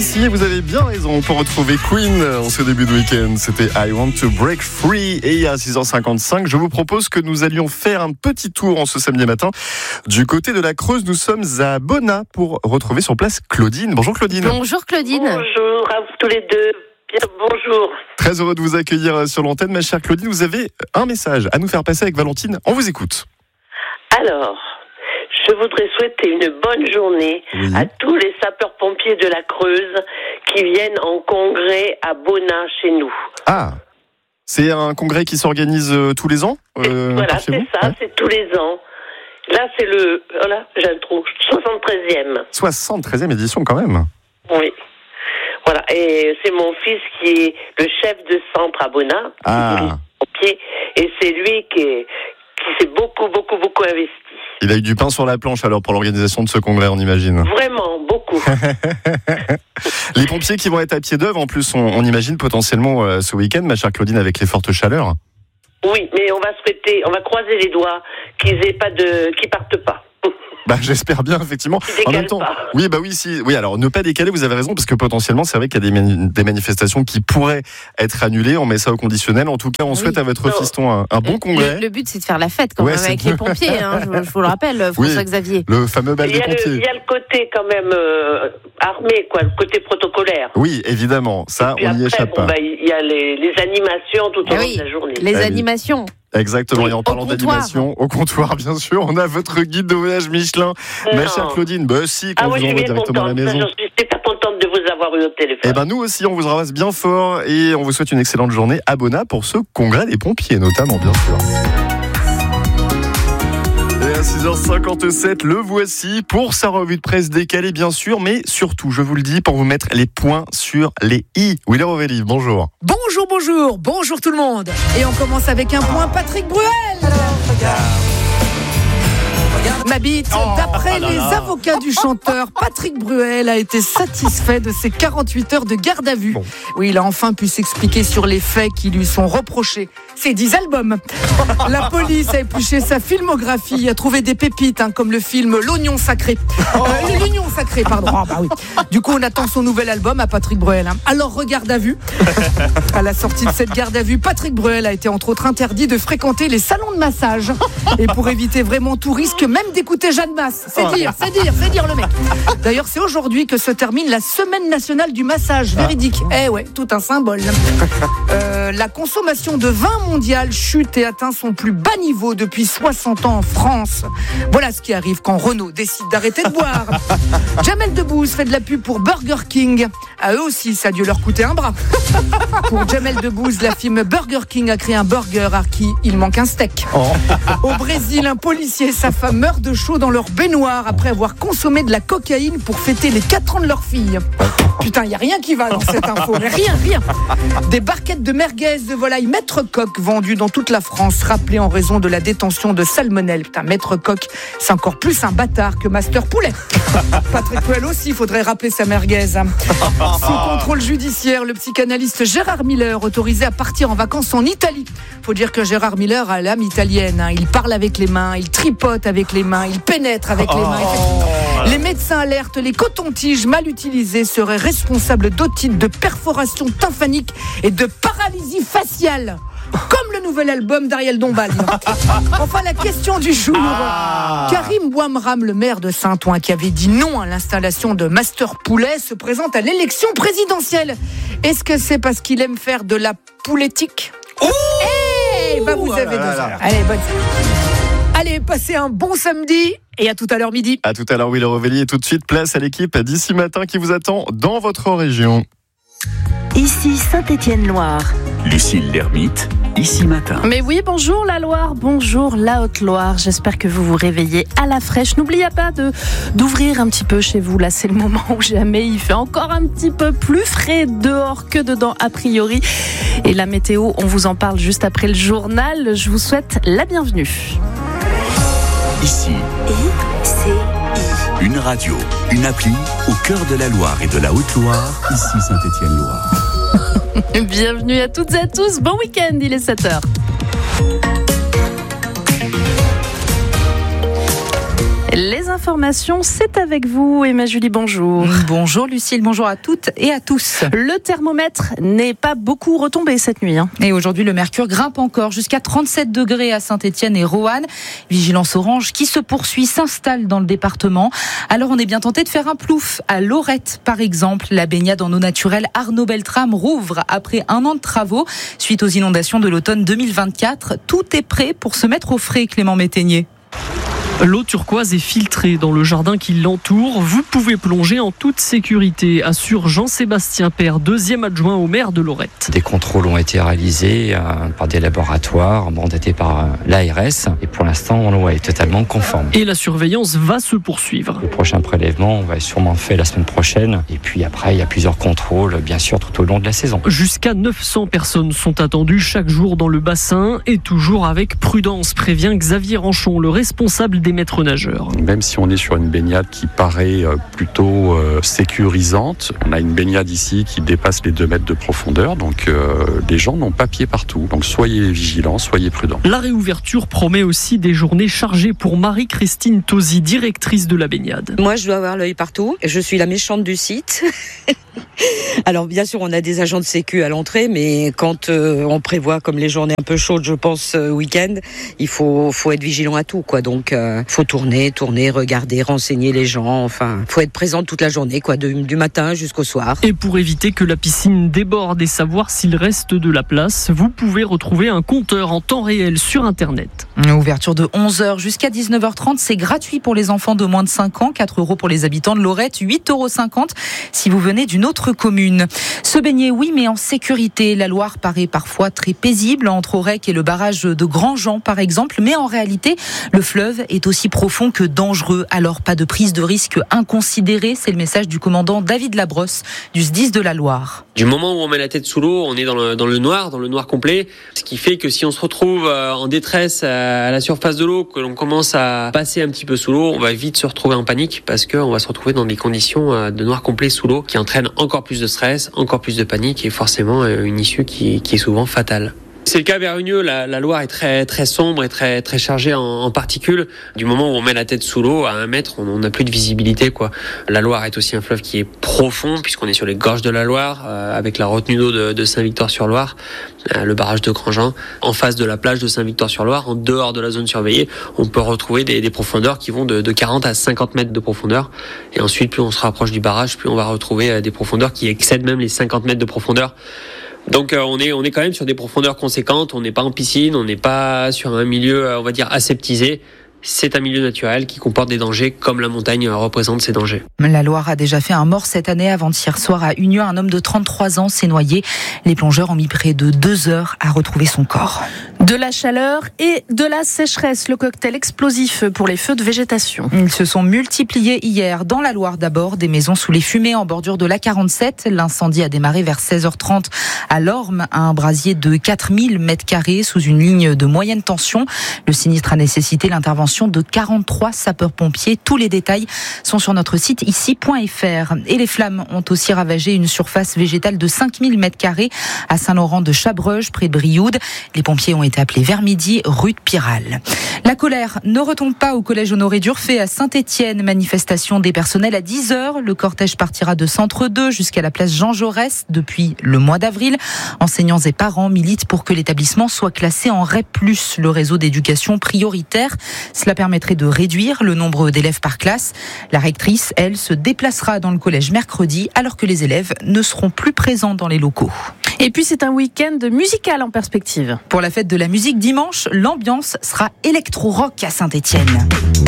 ici et vous avez bien raison. On peut retrouver Queen en ce début de week-end. C'était I Want to Break Free. Et à 6h55, je vous propose que nous allions faire un petit tour en ce samedi matin. Du côté de la Creuse, nous sommes à Bonnat pour retrouver sur place Claudine. Bonjour Claudine. Bonjour Claudine. Bonjour à vous tous les deux. Bien, bonjour. Très heureux de vous accueillir sur l'antenne, ma chère Claudine. Vous avez un message à nous faire passer avec Valentine. On vous écoute. Alors, je voudrais souhaiter une bonne journée à tous les sapeurs-pompiers de la Creuse qui viennent en congrès à Bonnat chez nous. Ah, c'est un congrès qui s'organise tous les ans Voilà, c'est ça, c'est tous les ans. Là, c'est j'ai un trou, 73e. 73e édition quand même. Oui. Voilà, et c'est mon fils qui est le chef de centre à Bonnat, et c'est lui qui s'est beaucoup investi. Il a eu du pain sur la planche alors pour l'organisation de ce congrès, on imagine. Vraiment, beaucoup. Les pompiers qui vont être à pied d'œuvre, en plus, on imagine potentiellement ce week-end, ma chère Claudine, avec les fortes chaleurs. Oui, mais on va croiser les doigts qu'ils partent pas. Bah, j'espère bien, effectivement. En même temps, oui, alors ne pas décaler, vous avez raison, parce que potentiellement, c'est vrai qu'il y a des manifestations qui pourraient être annulées. On met ça au conditionnel. En tout cas, on souhaite à votre fiston un bon congrès. Le but, c'est de faire la fête quand même avec les pompiers. Hein, je vous le rappelle, François-Xavier. Le fameux bal des pompiers. Il y a le côté quand même armé, quoi, le côté protocolaire. Oui, évidemment, ça, on n'y échappe pas. Il y a les animations tout au long de la journée. Les animations. Exactement, et en parlant d'animation, au comptoir, bien sûr, on a votre guide de voyage Michelin. Ma chère Claudine, qu'on vous envoie directement à la maison. Je suis super contente de vous avoir eu au téléphone. Eh ben, nous aussi, on vous ramasse bien fort et on vous souhaite une excellente journée à Bonnat pour ce congrès des pompiers, notamment, bien sûr. Et à 6h57, le voici pour sa revue de presse décalée, bien sûr, mais surtout, je vous le dis, pour vous mettre les points sur les i. Willer Ovelli, bonjour. Bonjour tout le monde. Et on commence avec un point Patrick Bruel. Ma bite, d'après les avocats du chanteur, Patrick Bruel a été satisfait de ses 48 heures de garde à vue. Bon. Oui, il a enfin pu s'expliquer sur les faits qui lui sont reprochés. Ses 10 albums. La police a épluché sa filmographie, a trouvé des pépites, comme le film L'Union Sacrée. L'Union Sacrée, pardon. Ah, bah oui. Du coup, on attend son nouvel album à Patrick Bruel. Alors, regarde à vue. À la sortie de cette garde à vue, Patrick Bruel a été entre autres interdit de fréquenter les salons de massage. Et pour éviter vraiment tout risque, même d'écouter Jeanne Masse. C'est dire le mec. D'ailleurs, c'est aujourd'hui que se termine la semaine nationale du massage. Véridique. Eh ouais, tout un symbole. La consommation de vin mondial chute et atteint son plus bas niveau depuis 60 ans en France. Voilà ce qui arrive quand Renault décide d'arrêter de boire. Jamel Debbouze fait de la pub pour Burger King. À eux aussi, ça a dû leur coûter un bras. Pour Jamel Debbouze, la firme Burger King a créé un burger à qui il manque un steak. Au Brésil, un policier et sa femme meurent de chaud dans leur baignoire après avoir consommé de la cocaïne pour fêter les 4 ans de leur fille. Putain, il n'y a rien qui va dans cette info. Mais rien. Des barquettes de merguez de volaille Maître Coq vendues dans toute la France, rappelées en raison de la détention de salmonelle. Putain, Maître Coq, c'est encore plus un bâtard que Master Poulet. Patrick Bruel aussi, il faudrait rappeler sa merguez. Sous contrôle judiciaire, le psychanalyste Gérard Miller, autorisé à partir en vacances en Italie. Faut dire que Gérard Miller a l'âme italienne. Il parle avec les mains, il tripote avec les mains, il pénètre avec les mains. Les médecins alertent, les cotons-tiges mal utilisés seraient responsables d'otite, de perforation tympanique et de paralysie faciale. Comme le nouvel album d'Ariel Dombal. Enfin, la question du jour. Karim Bouamram, le maire de Saint-Ouen, qui avait dit non à l'installation de Master Poulet, se présente à l'élection présidentielle. Est-ce que c'est parce qu'il aime faire de la poulettique ? Vous avez 2 heures. Allez, bonne. Allez, passez un bon samedi et à tout à l'heure midi. À tout à l'heure, Willer Ovelli. Et tout de suite, place à l'équipe d'ici matin qui vous attend dans votre région. Ici Saint-Étienne-Loire. Lucille l'Ermite, ici matin. Mais oui, bonjour la Loire, bonjour la Haute-Loire. J'espère que vous vous réveillez à la fraîche. N'oubliez pas d'ouvrir un petit peu chez vous. Là, c'est le moment où jamais il fait encore un petit peu plus frais dehors que dedans, a priori. Et la météo, on vous en parle juste après le journal. Je vous souhaite la bienvenue. Ici, une radio, une appli au cœur de la Loire et de la Haute-Loire. Ici Saint-Étienne-Loire. Bienvenue à toutes et à tous. Bon week-end, il est 7h. Les informations, c'est avec vous, Emma Julie, bonjour. Bonjour Lucille, bonjour à toutes et à tous. Le thermomètre n'est pas beaucoup retombé cette nuit. Et aujourd'hui, le mercure grimpe encore jusqu'à 37 degrés à Saint-Étienne et Roanne. Vigilance orange qui se poursuit, s'installe dans le département. Alors on est bien tenté de faire un plouf. À Lorette, par exemple, la baignade en eau naturelle Arnaud Beltrame rouvre après 1 an de travaux. Suite aux inondations de l'automne 2024, tout est prêt pour se mettre au frais, Clément Métainier. L'eau turquoise est filtrée dans le jardin qui l'entoure. Vous pouvez plonger en toute sécurité, assure Jean-Sébastien Père, 2e adjoint au maire de Lorette. Des contrôles ont été réalisés par des laboratoires mandatés par l'ARS et pour l'instant l'eau est totalement conforme. Et la surveillance va se poursuivre. Le prochain prélèvement va être sûrement fait la semaine prochaine et puis après il y a plusieurs contrôles bien sûr tout au long de la saison. Jusqu'à 900 personnes sont attendues chaque jour dans le bassin et toujours avec prudence, prévient Xavier Ranchon, le responsable des maîtres nageurs. Même si on est sur une baignade qui paraît plutôt sécurisante, on a une baignade ici qui dépasse les 2 mètres de profondeur, donc les gens n'ont pas pied partout. Donc soyez vigilants, soyez prudents. La réouverture promet aussi des journées chargées pour Marie-Christine Tosi, directrice de la baignade. Moi, je dois avoir l'œil partout. Je suis la méchante du site. Alors bien sûr on a des agents de sécu à l'entrée, mais quand on prévoit comme les journées un peu chaudes, je pense week-end, il faut être vigilant à tout quoi. Donc faut tourner, regarder, renseigner les gens, enfin faut être présent toute la journée quoi, du matin jusqu'au soir. Et pour éviter que la piscine déborde et savoir s'il reste de la place, vous pouvez retrouver un compteur en temps réel sur internet. Ouverture de 11h jusqu'à 19h30, c'est gratuit pour les enfants de moins de 5 ans, 4 € pour les habitants de Lorette, 8,50 € si vous venez d'une autre commune. Se baigner, oui, mais en sécurité. La Loire paraît parfois très paisible entre Aurec et le barrage de Grandjean, par exemple, mais en réalité, le fleuve est aussi profond que dangereux. Alors, pas de prise de risque inconsidérée, c'est le message du commandant David Labrosse du SDIS de la Loire. Du moment où on met la tête sous l'eau, on est dans le noir complet, ce qui fait que si on se retrouve en détresse à la surface de l'eau, que l'on commence à passer un petit peu sous l'eau, on va vite se retrouver en panique parce qu'on va se retrouver dans des conditions de noir complet sous l'eau qui entraînent encore plus de stress, encore plus de panique et forcément une issue qui est souvent fatale. C'est le cas vers Unieux, la Loire est très très sombre et très très chargée en particules. Du moment où on met la tête sous l'eau à 1 mètre, on n'a plus de visibilité quoi. La Loire est aussi un fleuve qui est profond puisqu'on est sur les gorges de la Loire avec la retenue d'eau de Saint-Victor-sur-Loire, le barrage de Grandjean. En face de la plage de Saint-Victor-sur-Loire, en dehors de la zone surveillée, on peut retrouver des profondeurs qui vont de 40 à 50 mètres de profondeur. Et ensuite, plus on se rapproche du barrage, plus on va retrouver des profondeurs qui excèdent même les 50 mètres de profondeur. Donc on est quand même sur des profondeurs conséquentes, on n'est pas en piscine, on n'est pas sur un milieu on va dire aseptisé. C'est un milieu naturel qui comporte des dangers comme la montagne représente ces dangers. La Loire a déjà fait un mort cette année. Avant-hier soir à Unieux, un homme de 33 ans s'est noyé. Les plongeurs ont mis près de 2 heures à retrouver son corps. De la chaleur et de la sécheresse, le cocktail explosif pour les feux de végétation. Ils se sont multipliés hier dans la Loire d'abord, des maisons sous les fumées en bordure de l'A47. L'incendie a démarré vers 16h30 à Lorme, un brasier de 4000 m² sous une ligne de moyenne tension. Le sinistre a nécessité l'intervention de 43 sapeurs-pompiers. Tous les détails sont sur notre site ici.fr. Et les flammes ont aussi ravagé une surface végétale de 5000 m² à Saint-Laurent-de-Chabreuge, près de Brioude. Les pompiers ont été appelés vers midi, rue de Piral. La colère ne retombe pas au collège Honoré d'Urfé à Saint-Étienne. Manifestation des personnels à 10h. Le cortège partira de Centre 2 jusqu'à la place Jean Jaurès depuis le mois d'avril. Enseignants et parents militent pour que l'établissement soit classé en REP+, le réseau d'éducation prioritaire. Cela permettrait de réduire le nombre d'élèves par classe. La rectrice, elle, se déplacera dans le collège mercredi alors que les élèves ne seront plus présents dans les locaux. Et puis c'est un week-end musical en perspective. Pour la fête de la musique dimanche, l'ambiance sera électro-rock à Saint-Étienne.